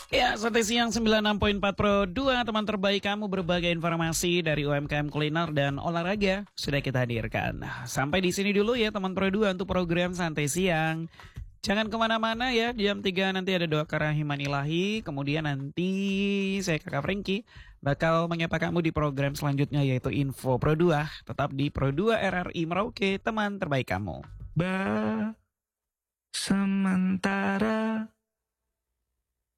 Ya, Santai Siang 96.4 Pro 2, teman terbaik kamu, berbagai informasi dari UMKM kuliner dan olahraga sudah kita hadirkan. Sampai di sini dulu ya teman Pro 2 untuk program Santai Siang. Jangan kemana-mana ya, jam 3 nanti ada doa kerahiman ilahi, kemudian nanti saya Kakak Franky bakal menyapa kamu di program selanjutnya yaitu Info Pro 2. Tetap di Pro 2 RRI Merauke, teman terbaik kamu. Sementara